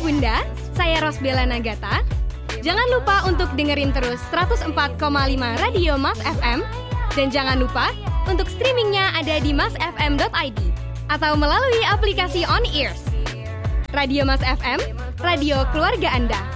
Bunda, saya Rosbella Nagata. Jangan lupa untuk dengerin terus 104,5 Radio Mas FM. Dan jangan lupa untuk streamingnya ada di masfm.id atau melalui aplikasi On Ears. Radio Mas FM, radio keluarga Anda.